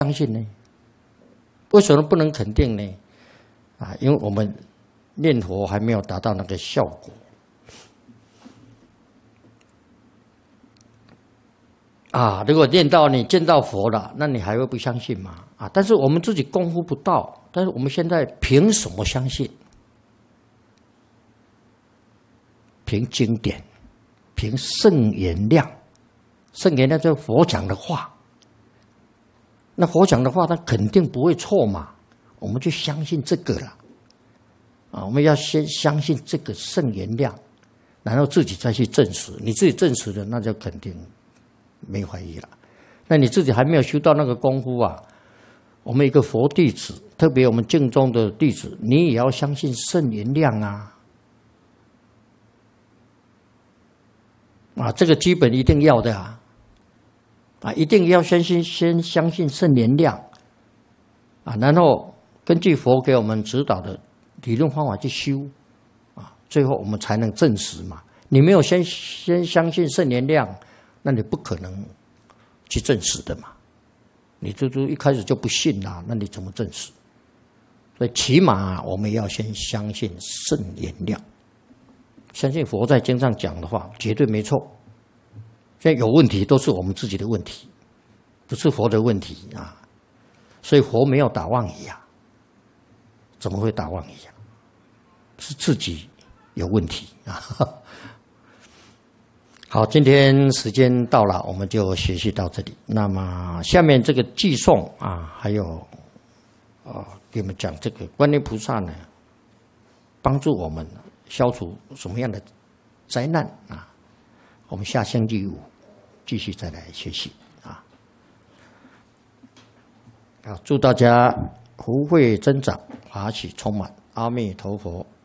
相信呢？为什么不能肯定呢？啊，因为我们念佛还没有达到那个效果。啊，如果念到你见到佛了，那你还会不相信吗？啊，但是我们自己功夫不到，但是我们现在凭什么相信？凭经典，凭圣言量，圣言量就是佛讲的话。那佛讲的话，他肯定不会错嘛，我们就相信这个了。啊，我们要先相信这个圣言量，然后自己再去证实。你自己证实了，那就肯定没怀疑了。那你自己还没有修到那个功夫啊，我们一个佛弟子，特别我们净宗的弟子，你也要相信圣言量啊。啊，这个基本一定要的啊！啊，一定要先相信圣言量啊，然后根据佛给我们指导的理论方法去修啊，最后我们才能证实嘛。你没有先相信圣言量，那你不可能去证实的嘛。你就一开始就不信啦，那你怎么证实？所以起码我们要先相信圣言量。相信佛在经上讲的话绝对没错，现在有问题都是我们自己的问题，不是佛的问题啊。所以佛没有打妄语啊，怎么会打妄语啊？是自己有问题啊。好，今天时间到了，我们就学习到这里。那么下面这个寄颂啊，还有给我们讲这个观音菩萨呢，帮助我们消除什么样的灾难啊？我们下星期五继续再来学习啊！好，祝大家福慧增长，法喜充满，阿弥陀佛。